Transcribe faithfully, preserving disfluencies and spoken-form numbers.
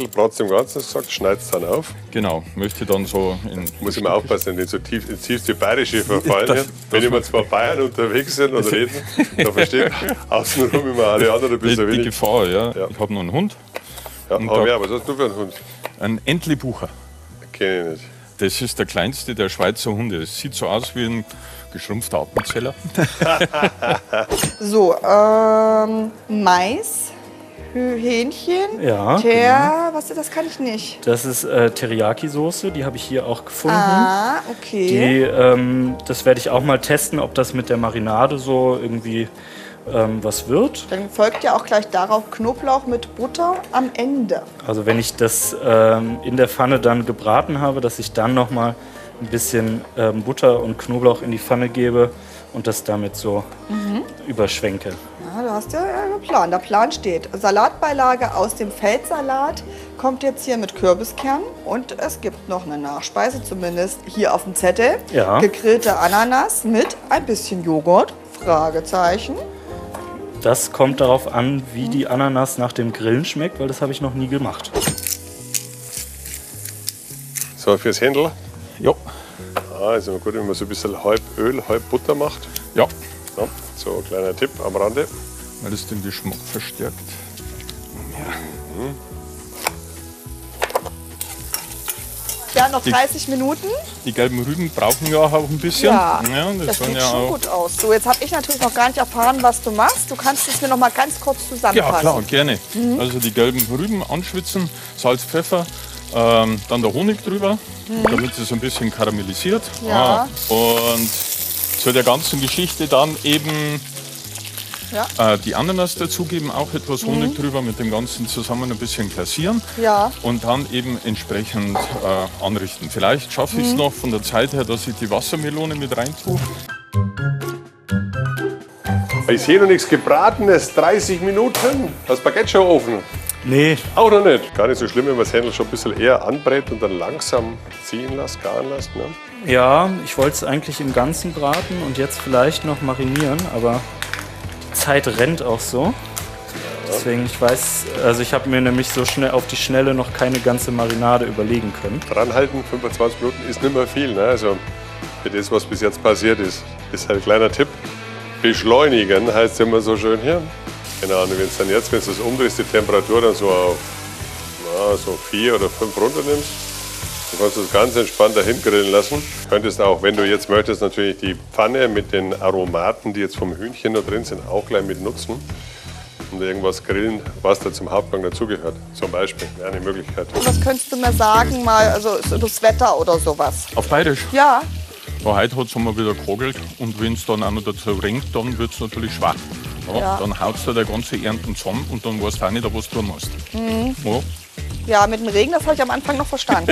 Händel bratst im Ganzen gesagt, schneidest dann auf. Genau, möchte dann so in. Muss ich mal aufpassen, nicht so tief ins tiefste Bayerische verfallen. Das, Wenn immer zwei Bayern unterwegs sind und reden, dann versteht außenrum immer alle anderen ein bisschen Die, die wenig. Gefahr, ja. Ja. Ich habe noch einen Hund. Ja, Und aber da- ja, was hast du für einen Hund? Ein Entlebucher. Kenn ich nicht. Das ist der kleinste der Schweizer Hunde. Es sieht so aus wie ein geschrumpfter Appenzeller. So, ähm, Mais, Hü- Hähnchen, Ja, Ter, was das kann ich nicht. Das ist äh, Teriyaki-Soße, die habe ich hier auch gefunden. Ah, okay. Die, ähm, das werde ich auch mal testen, ob das mit der Marinade so irgendwie ähm, was wird. Dann folgt ja auch gleich darauf Knoblauch mit Butter am Ende. Also wenn ich das ähm, in der Pfanne dann gebraten habe, dass ich dann noch mal ein bisschen ähm, Butter und Knoblauch in die Pfanne gebe und das damit so überschwenke. Ja, du hast ja einen Plan. Der Plan steht. Salatbeilage aus dem Feldsalat kommt jetzt hier mit Kürbiskern. Und es gibt noch eine Nachspeise, zumindest hier auf dem Zettel. Ja. Gegrillte Ananas mit ein bisschen Joghurt. Fragezeichen. Das kommt darauf an, wie die Ananas nach dem Grillen schmeckt, weil das habe ich noch nie gemacht. So, fürs Händel. Ja. Ah, ist immer gut, wenn man so ein bisschen halb Öl, halb Butter macht. Ja, Ja, so ein kleiner Tipp am Rande. weil es den Geschmack verstärkt. Ja, noch dreißig Minuten. Die gelben Rüben brauchen ja auch ein bisschen. Ja, das, das sollen sieht ja schon auch. gut aus. So, jetzt habe ich natürlich noch gar nicht erfahren, was du machst. Du kannst es mir noch mal ganz kurz zusammenfassen. Ja, klar, gerne. Mhm. Also die gelben Rüben anschwitzen, Salz, Pfeffer, ähm, dann der Honig drüber, damit es so ein bisschen karamellisiert. Mhm. Ja. Ah, und zu der ganzen Geschichte dann eben Ja. äh, die Ananas dazugeben, auch etwas Honig drüber, mit dem Ganzen zusammen ein bisschen glasieren. Ja. Und dann eben entsprechend äh, anrichten. Vielleicht schaffe ich es noch von der Zeit her, dass ich die Wassermelone mit rein tue. Ich sehe noch nichts Gebratenes, dreißig Minuten. Das Baguette schon offen. Nee, Auch noch nicht. Gar nicht so schlimm, wenn man das Händel schon ein bisschen eher anbrät und dann langsam ziehen lässt, garen lässt. Ne? ja, ich wollte es eigentlich im Ganzen braten und jetzt vielleicht noch marinieren, aber die Zeit rennt auch so. Deswegen, ich weiß, also ich habe mir nämlich so schnell auf die Schnelle noch keine ganze Marinade überlegen können. Dranhalten, fünfundzwanzig Minuten ist nicht mehr viel. Ne? Also für das, was bis jetzt passiert ist, ist halt ein kleiner Tipp. Beschleunigen heißt es immer so schön hier. Genau, und wenn es dann jetzt, wenn du das umdrehst, die Temperatur dann so auf na, so vier oder fünf runter nimmst, dann kannst du das ganz entspannt dahin grillen lassen. Du könntest auch, wenn du jetzt möchtest, natürlich die Pfanne mit den Aromaten, die jetzt vom Hühnchen da drin sind, auch gleich mit nutzen. Und irgendwas grillen, was da zum Hauptgang dazugehört. Zum Beispiel, wäre eine Möglichkeit. Was könntest du mir sagen, mal, also so das Wetter oder sowas? Auf Bayerisch. Ja. Ja, heute hat es einmal wieder gekogelt und wenn es dann auch noch dazu regnet, dann wird es natürlich schwach. Ja, Ja. Dann haut es da der ganze Ernten zusammen und dann weißt du auch nicht, was du tun musst. Ja. Ja, mit dem Regen, das habe ich am Anfang noch verstanden.